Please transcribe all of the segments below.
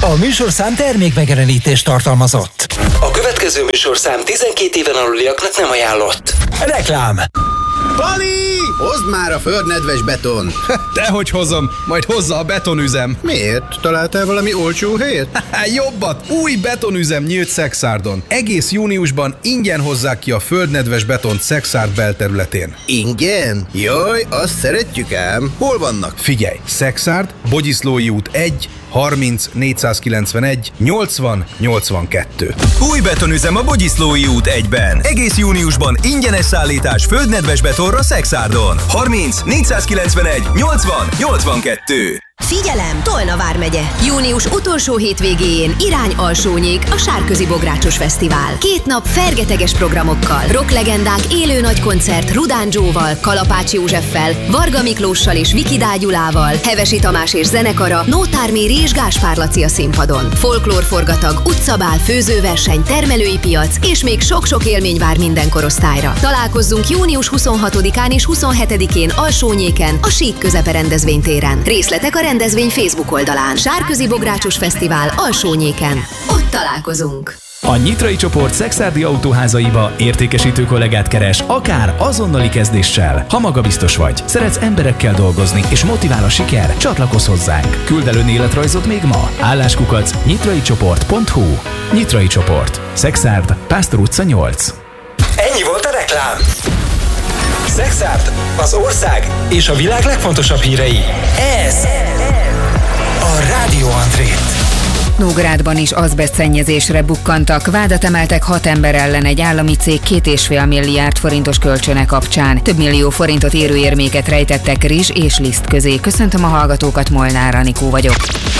A műsorszám termékmegjelenítést tartalmazott. A következő műsorszám 12 éven aluliaknak nem ajánlott. Reklám. Pali! Hozd már a földnedves beton! Dehogy hozom, majd hozza a betonüzem. Miért? Találtál valami olcsó helyet? Jobbat! Új betonüzem nyílt Szexárdon. Egész júniusban ingyen hozzák ki a földnedves betont Szexárd belterületén. Ingyen? Jaj, azt szeretjük ám. Hol vannak? Figyelj! Szexárd, Bogyiszlói út 1, 30 491 80 82. Új betonüzem a Bogyiszlói út 1-ben. Egész júniusban ingyenes szállítás földnedves betonra Szexárdon. 30 491 80 82. Figyelem! Tolna vármegye. Június utolsó hétvégéjén irány Alsónyék, a Sárközi Bográcsos Fesztivál. 2 nap fergeteges programokkal, rocklegendák élő nagy koncert Rudán Joe-val, Kalapács Józseffel, Varga Miklóssal és Viki Dágyulával, Hevesi Tamás és zenekara, Nótár Méri és Gáspár Laci a színpadon. Folklórforgatag, utcabál, főzőverseny, termelői piac és még sok-sok élmény vár minden korosztályra. Találkozzunk június 26-án és 27-én Alsónyéken, a Sík Közepe rendezvénytéren. Részletek a rendezvény Facebook oldalán. Sárközi Bográcsos Fesztivál Alsónyéken. Ott találkozunk. A Nyitrai csoport szexárdi autóházaiba értékesítő kollégát keres, akár azonnali kezdéssel. Ha magabiztos vagy, szeretsz emberekkel dolgozni és motivál a siker, csatlakozz hozzánk. Küld el önéletrajzot még ma. Álláskukac nyitraicsoport.hu. Nyitrai csoport. Szexárd, Pásztor utca 8. Ennyi volt a reklám. Szexárd, az ország és a világ legfontosabb hírei. Ez a Rádió Andrét. Nógrádban is azbesztszennyezésre bukkantak. Vádat emeltek 6 ember ellen egy állami cég 2,5 milliárd forintos kölcsöne kapcsán. Több millió forintot érő érméket rejtettek rizs és liszt közé. Köszöntöm a hallgatókat, Molnár Anikó vagyok.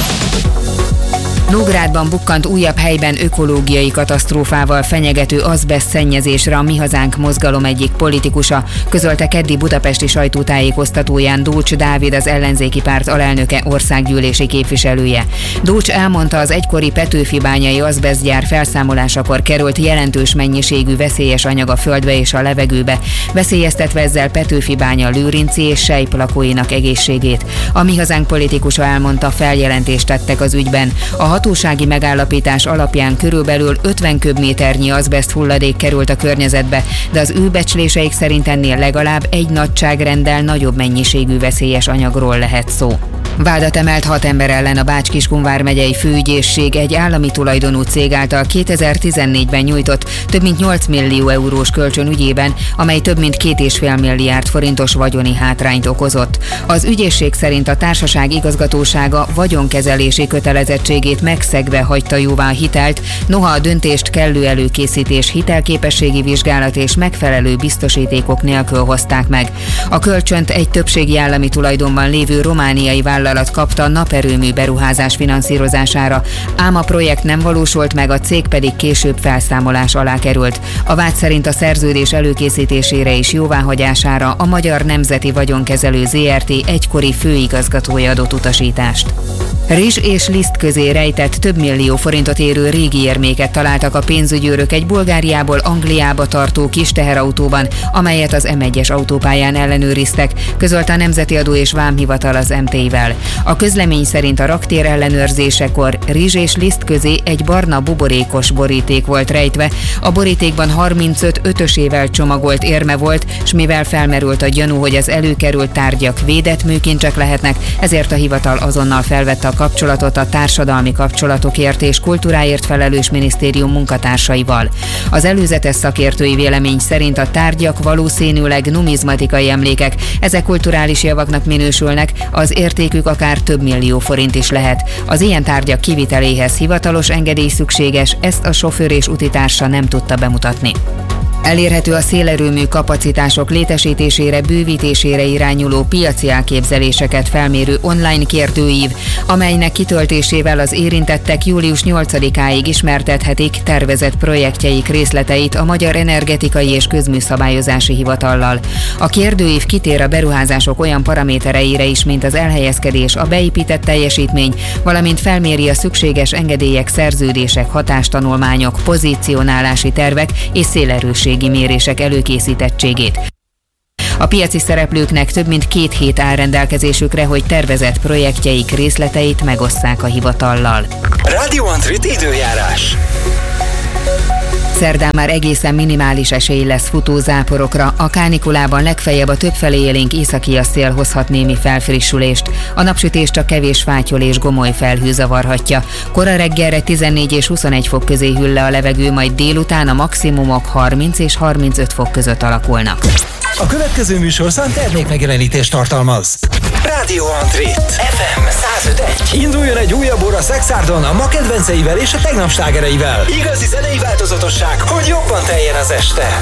Nógrádban bukkant újabb helyben ökológiai katasztrófával fenyegető azbesztszennyezésre a Mi Hazánk mozgalom egyik politikusa, közölte keddi budapesti sajtótájékoztatóján Dócs Dávid, az ellenzéki párt alelnöke, országgyűlési képviselője. Dócs elmondta, az egykori petőfibányai azbesztgyár felszámolásakor került jelentős mennyiségű veszélyes anyag a földbe és a levegőbe, veszélyeztetve ezzel Petőfibánya lőrinci és sejp lakóinak egészségét. A Mi Hazánk politikusa elmondta, feljelentést tettek az ügyben. A hatósági megállapítás alapján körülbelül 50 köbméternyi azbeszt hulladék került a környezetbe, de az ő becsléseik szerint ennél legalább egy nagyságrenddel nagyobb mennyiségű veszélyes anyagról lehet szó. Vádat emelt 6 ember ellen a Bács-Kiskun vármegyei főügyészség egy állami tulajdonú cég által 2014-ben nyújtott több mint 8 millió eurós kölcsön ügyében, amely több mint 2,5 milliárd forintos vagyoni hátrányt okozott. Az ügyészség szerint a társaság igazgatósága vagyonkezelési kötelezettségét megszegve hagyta jóvá a hitelt, noha a döntést kellő előkészítés, hitelképességi vizsgálat és megfelelő biztosítékok nélkül hozták meg. A kölcsönt egy többségi állami tulajdonban lévő romániai vállalat kapta naperőmű beruházás finanszírozására, ám a projekt nem valósult meg, a cég pedig később felszámolás alá került. A vád szerint a szerződés előkészítésére és jóváhagyására a Magyar Nemzeti Vagyonkezelő Zrt. Egykori főigazgatója adott utasítást. Rizs és liszt közé rejtett több millió forintot érő régi érméket találtak a pénzügyőrök egy Bulgáriából Angliába tartó kis teherautóban, amelyet az M1-es autópályán ellenőriztek, közölte a Nemzeti Adó és Vámhivatal az MT-vel. A közlemény szerint a raktér ellenőrzésekor rizs és liszt közé egy barna buborékos boríték volt rejtve. A borítékban 35 ötösével csomagolt érme volt, s mivel felmerült a gyanú, hogy az előkerült tárgyak védett műkincsek lehetnek, ezért a hivatal azonnal felvette a kapcsolatot a társadalmi kapcsolatokért és kultúráért felelős minisztérium munkatársaival. Az előzetes szakértői vélemény szerint a tárgyak valószínűleg numizmatikai emlékek, ezek kulturális javaknak minősülnek, az értékük akár több millió forint is lehet. Az ilyen tárgyak kiviteléhez hivatalos engedély szükséges, ezt a sofőr és utitársa nem tudta bemutatni. Elérhető a szélerőmű kapacitások létesítésére, bővítésére irányuló piaci elképzeléseket felmérő online kérdőív, amelynek kitöltésével az érintettek július 8-áig ismertethetik tervezett projektjeik részleteit a Magyar Energetikai és Közműszabályozási Hivatallal. A kérdőív kitér a beruházások olyan paramétereire is, mint az elhelyezkedés, a beépített teljesítmény, valamint felméri a szükséges engedélyek, szerződések, hatástanulmányok, pozícionálási tervek és szélerősségi mérések előkészítettségét. A piaci szereplőknek több mint 2 hét áll rendelkezésükre, hogy tervezett projektjeik részleteit megosszák a hivatallal. Radio Antrit időjárás. Szerdán már egészen minimális esély lesz futózáporokra. A kánikulában legfeljebb a többfelé élénk északi szél hozhat némi felfrissülést. A napsütés csak kevés fátyol és gomoly felhő zavarhatja. Kora reggelre 14 és 21 fok közé hűl le a levegő, majd délután a maximumok 30 és 35 fok között alakulnak. A következő műsorszám termékmegjelenítést tartalmaz. Radio Antrit FM 105.1. Induljon egy újabb óra Szexárdon a ma kedvenceivel és a tegnap slágereivel. Igazi zenei változatosság, hogy jobban teljen az este.